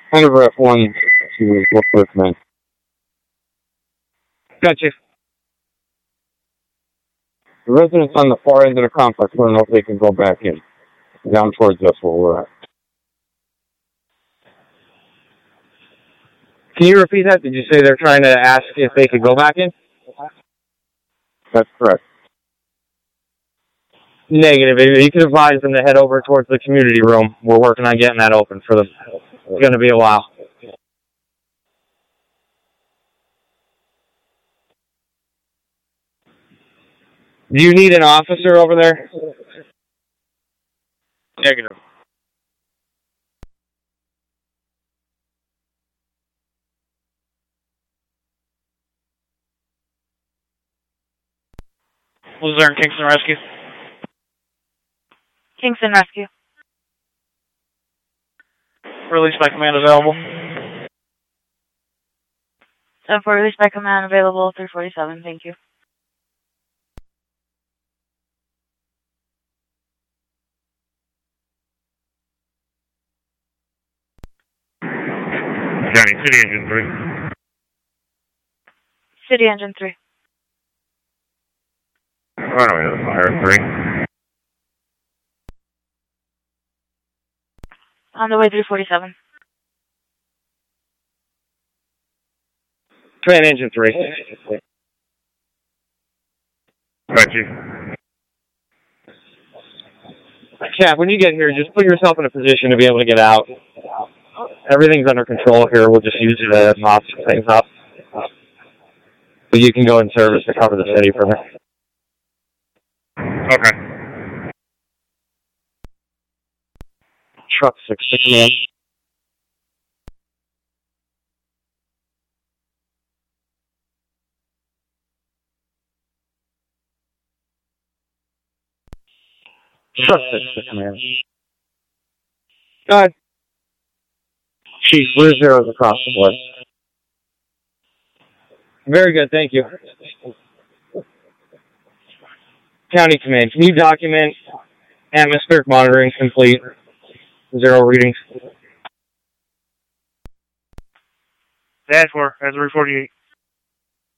Undergraph 1 to look for command. Gotcha. The residents on the far end of the complex want to know if they can go back in. Down towards us where we're at. Can you repeat that? Did you say they're trying to ask if they could go back in? That's correct. Negative. You can advise them to head over towards the community room. We're working on getting that open for them. It's going to be a while. Do you need an officer over there? Negative. Luzerne, Kingston Rescue. Kingston Rescue. Release by command available. 7-4, release by command available, 347, thank you. County, City Engine 3. City Engine 3. Runway to the fire 3. On the way, 347. Command Engine 3. Got you. Cap, when you get here, just put yourself in a position to be able to get out. Everything's under control here. We'll just use you to mop things up. But you can go in service to cover the city for me. Okay. Truck 6, man. Truck 6, man. Go ahead. Chief, we're zeros across the board. Very good, thank you. County Command, can you document atmospheric monitoring complete? 0 readings. Dash 4, that's 48.